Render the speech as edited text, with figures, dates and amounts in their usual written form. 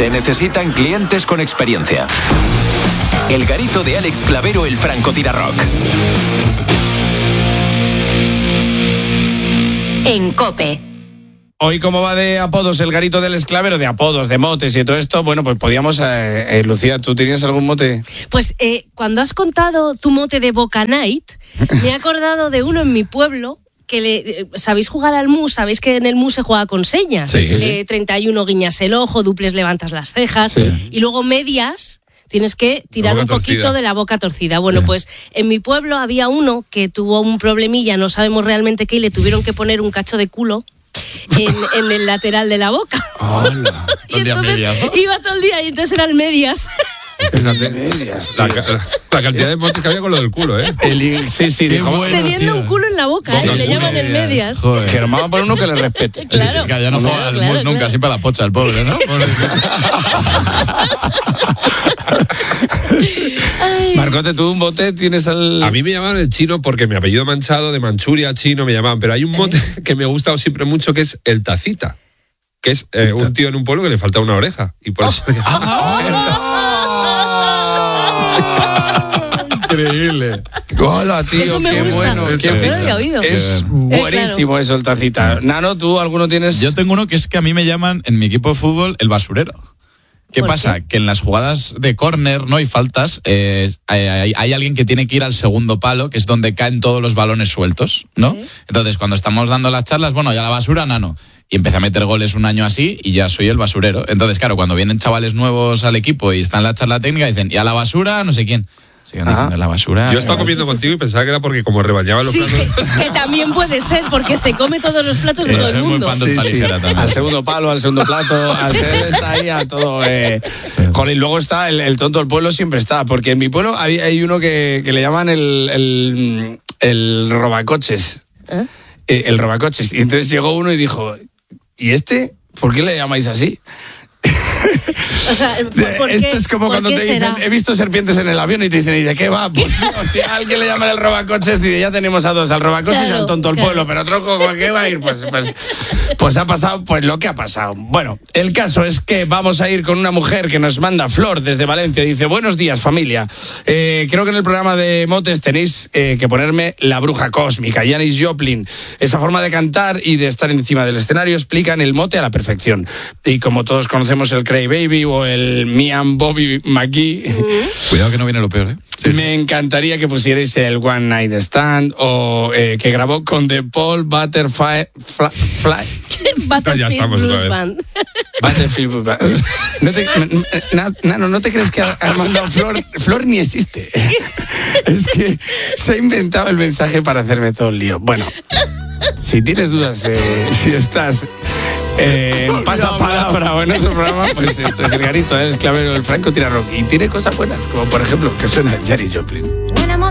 Se necesitan clientes con experiencia. El garito de Alex Clavero, el francotirarrock. En COPE. Hoy, ¿cómo va de apodos el garito del Esclavero? De apodos, de motes y todo esto. Bueno, pues podíamos... Lucía, ¿tú tenías algún mote? Pues cuando has contado tu mote de Boca Night, me he acordado de uno en mi pueblo que ¿sabéis jugar al mus? Sabéis que en el mus se juega con señas. Sí. 31 guiñas el ojo, duples levantas las cejas. Sí. Y luego medias... Tienes que tirar un poquito de la boca torcida. Bueno, sí. Pues en mi pueblo había uno que tuvo un problemilla, no sabemos realmente qué, y le tuvieron que poner un cacho de culo en el lateral de la boca. Hola. Y entonces medias, ¿no? iba todo el día y entonces eran medias. La cantidad de motes que había con lo del culo, ¿eh? Sí, dijo, bueno, teniendo un culo en la boca, Boca le llaman el medias. Joder. que nos vamos a poner uno que le respete. Claro. Ya no juega al mus nunca, siempre a la pocha, el pobre, ¿no? Marcote, ¿tú un bote tienes al...? A mí me llamaban el chino porque mi apellido Manchado, de Manchuria, chino, me llamaban. Pero hay un mote que me ha gustado siempre mucho, que es el tacita. Que es un tío en un pueblo que le falta una oreja. Y por eso me llaman. Increíble. Hola, tío, Eso me qué gusta. bueno. Yo no lo había oído. Es buenísimo claro. eso, el tacita. Nano, ¿tú alguno tienes? Yo tengo uno que es que a mí me llaman en mi equipo de fútbol el basurero. ¿Qué ¿Por pasa? qué? Que en las jugadas de córner, ¿no? Y faltas, hay alguien que tiene que ir al segundo palo, que es donde caen todos los balones sueltos, ¿no? Sí. Entonces, cuando estamos dando las charlas, bueno, ya la basura, Nano. Y empecé a meter goles un año así y ya soy el basurero. Entonces, claro, cuando vienen chavales nuevos al equipo y están en la charla técnica, dicen, y a la basura, no sé quién. Siguen diciendo, la basura. Yo estaba comiendo contigo y pensaba que era porque como rebañaba los Sí, platos. que también puede ser, porque se come todos los platos de todo el Soy muy mundo. fan del palijera también. Al segundo palo, al segundo plato, al ser está ahí a todo. Joder, y luego está el tonto del pueblo, siempre está, porque en mi pueblo hay uno que le llaman el robacoches. El robacoches. Y entonces llegó uno y dijo, ¿y este? ¿Por qué le llamáis así? O sea, ¿por qué? Esto es como cuando te dicen, será? he visto serpientes en el avión y te dicen, ¿y de qué va? Pues no, si a alguien le llaman el robacoches, dice, ya tenemos a dos, al robacoches y al tonto del pueblo, pero otro, ¿con qué va a ir? Pues ha pasado pues lo que ha pasado. Bueno, el caso es que vamos a ir con una mujer que nos manda Flor desde Valencia. Dice, buenos días, familia. Creo que en el programa de motes tenéis que ponerme la bruja cósmica, Janis Joplin. Esa forma de cantar y de estar encima del escenario explican el mote a la perfección. Y como todos conocemos el Cray Baby o el Me and Bobby McGee, Cuidado que no viene lo peor, ¿eh? Sí. me encantaría que pusierais el One Night Stand o que grabó con The Paul Butterfly. Ya estamos otra Blues vez. Band. Battlefield. Nano, ¿no te crees que ha mandado Flor? Flor ni existe. Es que se ha inventado el mensaje para hacerme todo el lío. Bueno, si tienes dudas, si estás en pasapalabra o en otro programa, pues esto es el garito del Esclavero del francotirarrock y tiene cosas buenas, como por ejemplo que suena Janis Joplin.